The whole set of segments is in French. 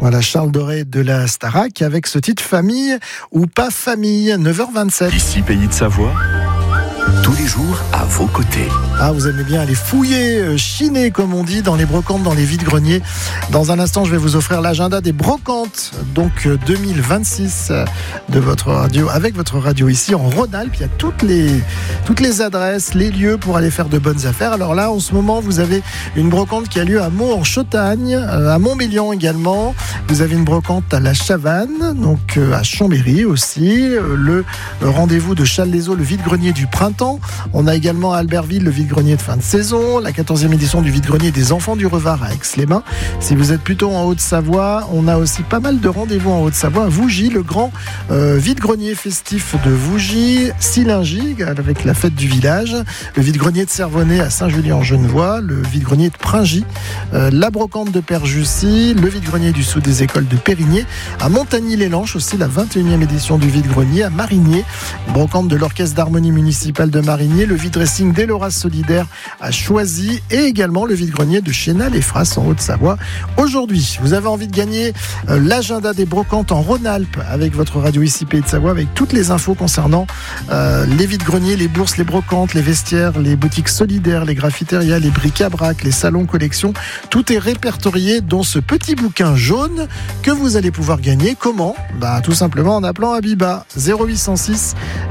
Voilà, Charles Doré de la Starac avec ce titre Famille ou pas famille, 9h27. Ici Pays de Savoie, tous les jours à vos côtés. Ah, vous aimez bien aller fouiller, chiner comme on dit, dans les brocantes, dans les vides-greniers. Dans un instant, je vais vous offrir l'agenda des brocantes, donc 2026 de votre radio, avec votre radio ici en Rhône-Alpes. Il y a toutes les adresses, les lieux pour aller faire de bonnes affaires. Alors là, en ce moment, vous avez une brocante qui a lieu à Meaux en Chautagne, à Montmélian également. Vous avez une brocante à la Chavanne, donc à Chambéry aussi. Le rendez-vous de Challes-les-Eaux, le vide-grenier du printemps. On a également à Albertville le vide-grenier de fin de saison, la 14e édition du vide-grenier des enfants du Revard à Aix-les-Bains. Si vous êtes plutôt en Haute-Savoie, on a aussi pas mal de rendez-vous en Haute-Savoie. À Vougy, le grand vide-grenier festif de Vougy, Silingy avec la fête du village, le vide-grenier de Servonnet à Saint-Julien-en-Genevois, le vide-grenier de Pringy, la brocante de Père-Jussy, le vide-grenier du Sous des écoles de Périgné, à Montagny-les-Lanches aussi la 21e édition du vide-grenier, à Marigné, brocante de l'orchestre d'harmonie municipale de Marigné, le vide-dressing des Loras solidaires à Choisy et également le vide-grenier de Chénal-et-Fras en Haute-Savoie. Aujourd'hui, vous avez envie de gagner l'agenda des brocantes en Rhône-Alpes avec votre radio ici Pays de Savoie, avec toutes les infos concernant les vide-greniers, les bourses, les brocantes, les vestiaires, les boutiques solidaires, les graffitérias, les bric-à-brac, les salons collections. Tout est répertorié dans ce petit bouquin jaune que vous allez pouvoir gagner. Comment ? Tout simplement en appelant Abiba 0806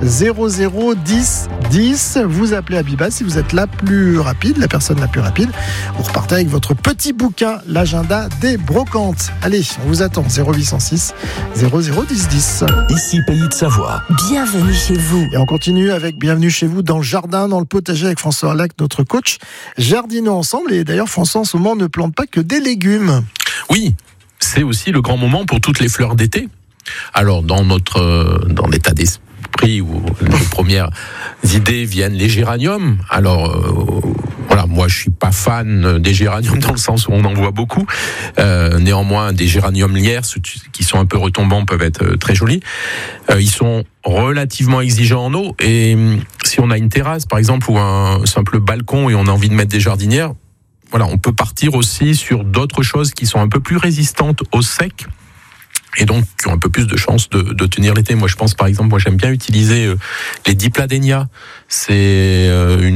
00 10 10. Vous appelez Abiba si vous êtes la personne la plus rapide. Vous repartez avec votre petit bouquin, l'agenda des brocantes. Allez, on vous attend 0806 00 10 10. Ici Pays de Savoie. Bienvenue chez vous. Et on continue avec Bienvenue chez vous dans le jardin, dans le potager avec François Arlac, notre coach. Jardinons ensemble. Et d'ailleurs, François en ce moment ne plante pas que des légumes. Oui, c'est aussi le grand moment pour toutes les fleurs d'été. Alors, dans l'état d'esprit où nos premières idées viennent les géraniums. Alors, voilà, moi je suis pas fan des géraniums dans le sens où on en voit beaucoup. Néanmoins, des géraniums lierres qui sont un peu retombants peuvent être très jolis. Ils sont relativement exigeants en eau et si on a une terrasse par exemple ou un simple balcon et on a envie de mettre des jardinières, voilà, on peut partir aussi sur d'autres choses qui sont un peu plus résistantes au sec et donc qui ont un peu plus de chances de tenir l'été. Moi, je pense par exemple, j'aime bien utiliser les dipladénias. C'est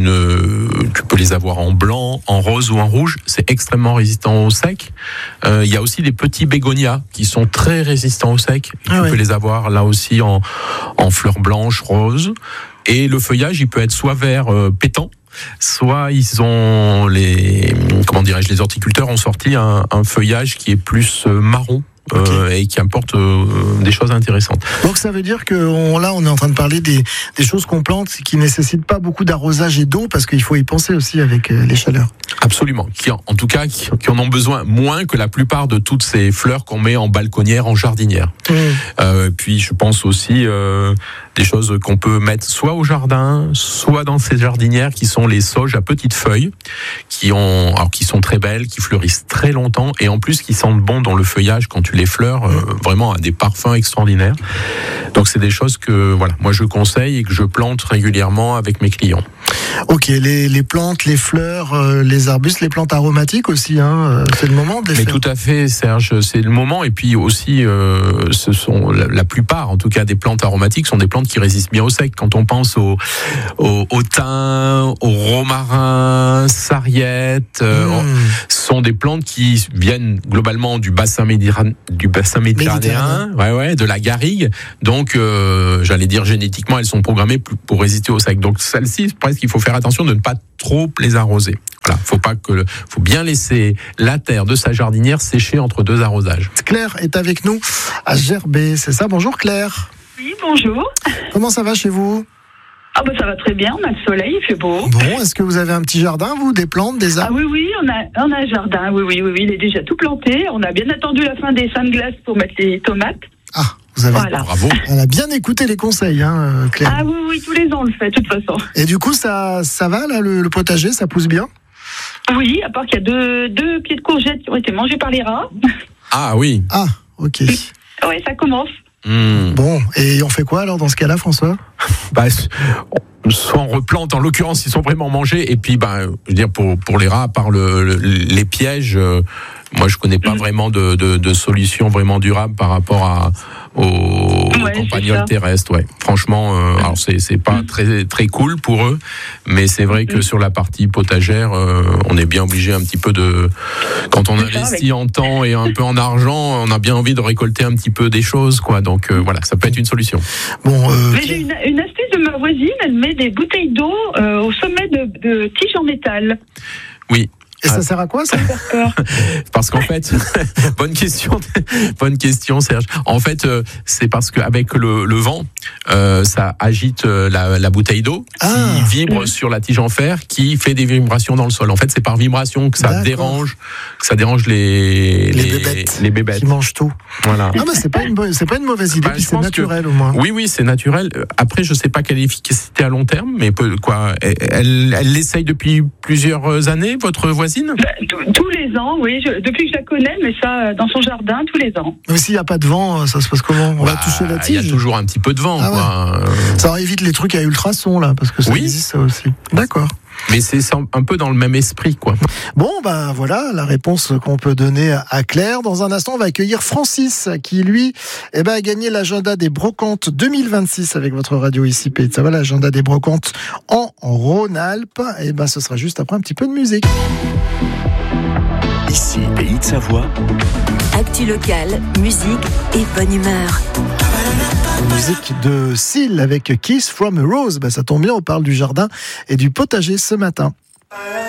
tu peux les avoir en blanc, en rose ou en rouge. C'est extrêmement résistant au sec. Il y a aussi des petits bégonias qui sont très résistants au sec. Tu peux les avoir là aussi en fleurs blanches, roses. Et le feuillage, il peut être soit vert pétant, soit ils ont les horticulteurs ont sorti un feuillage qui est plus marron. Et qui apporte des choses intéressantes. Donc ça veut dire que là on est en train de parler des choses qu'on plante qui nécessitent pas beaucoup d'arrosage et d'eau parce qu'il faut y penser aussi avec les chaleurs. Absolument, qui en ont besoin moins que la plupart de toutes ces fleurs qu'on met en balconnière, en jardinière. Puis je pense aussi des choses qu'on peut mettre soit au jardin, soit dans ces jardinières qui sont les sauges à petites feuilles, qui sont très belles, qui fleurissent très longtemps et en plus qui sentent bon dans le feuillage quand tu les fleurs, vraiment à des parfums extraordinaires. Donc c'est des choses que moi je conseille et que je plante régulièrement avec mes clients. Ok, les plantes, les fleurs, les arbustes, les plantes aromatiques aussi, c'est le moment de les faire. Mais tout à fait, Serge, c'est le moment. Et puis aussi, ce sont la plupart, en tout cas, des plantes aromatiques sont des plantes qui résistent bien au sec. Quand on pense au thym, au romarin, sarriette, sont des plantes qui viennent globalement du bassin méditerranéen, de la garrigue. Donc, j'allais dire génétiquement, elles sont programmées pour résister au sec. Donc, celles-ci, presque, il faut faire attention de ne pas trop les arroser. Voilà, faut bien laisser la terre de sa jardinière sécher entre deux arrosages. Claire est avec nous à Gerbet, c'est ça? Bonjour Claire. Oui, bonjour. Comment ça va chez vous? Ça va très bien, on a le soleil, il fait beau. Bon, est-ce que vous avez un petit jardin, vous, des plantes, des arbres? Oui, on a un jardin, oui, il est déjà tout planté. On a bien attendu la fin des fins de glace pour mettre les tomates. Ah, vous avez Bravo. On a bien écouté les conseils, Claire. Ah oui, tous les ans on le fait, de toute façon. Et du coup, ça va, là, le potager, ça pousse bien? Oui, à part qu'il y a deux pieds de courgettes qui ont été mangés par les rats. Ah oui. Ah, ok. Oui, ça commence. Bon, et on fait quoi alors dans ce cas-là, François? soit on replante, en l'occurrence ils sont vraiment mangés, et puis je veux dire pour les rats, à part les pièges, moi je connais pas vraiment de solution vraiment durable par rapport aux campagnols terrestres. Ouais. Franchement, alors c'est pas très très cool pour eux, mais c'est vrai que sur la partie potagère, on est bien obligé un petit peu quand on investit en temps et un peu en argent, on a bien envie de récolter un petit peu des choses, quoi. Donc voilà, ça peut être une solution. Mais j'ai une astuce de ma voisine, elle met des bouteilles d'eau au sommet de tiges en métal. Oui. Et ça sert à quoi, ça ? Parce qu'en fait, bonne question, Serge. En fait, c'est parce qu'avec le vent, ça agite la bouteille d'eau qui vibre sur la tige en fer, qui fait des vibrations dans le sol. En fait, c'est par vibration que ça dérange les bébêtes qui mangent tout. Voilà. Ah, mais c'est pas une mauvaise idée, puis c'est naturel au moins. Oui, c'est naturel. Après, je sais pas quelle efficacité à long terme, mais elle l'essaye depuis plusieurs années, votre voisine ? Tous les ans, oui. Depuis que je la connais, mais ça, dans son jardin, tous les ans. Mais s'il n'y a pas de vent, ça se passe comment ? On va toucher la tige ? Il y a toujours un petit peu de vent. Ouais. Ça évite les trucs à ultrasons, là, parce que ça existe, ça aussi. D'accord. Mais c'est un peu dans le même esprit, quoi. Bon, voilà la réponse qu'on peut donner à Claire. Dans un instant, on va accueillir Francis, qui lui, a gagné l'agenda des brocantes 2026 avec votre radio ici. Ça va, l'agenda des brocantes en Rhône-Alpes. Ce sera juste après un petit peu de musique. Ici, Pays de Savoie. Actu locale, musique et bonne humeur. Musique de Seal avec Kiss from a Rose. Ça tombe bien, on parle du jardin et du potager ce matin.